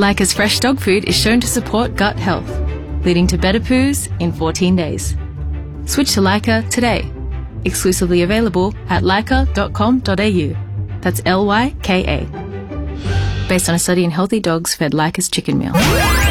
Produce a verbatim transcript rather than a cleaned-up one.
Lyca's fresh dog food is shown to support gut health, leading to better poos in fourteen days. Switch to Lyca today. Exclusively available at lyca dot com dot a u. That's L Y K A. Based on a study in healthy dogs fed Lyca's chicken meal.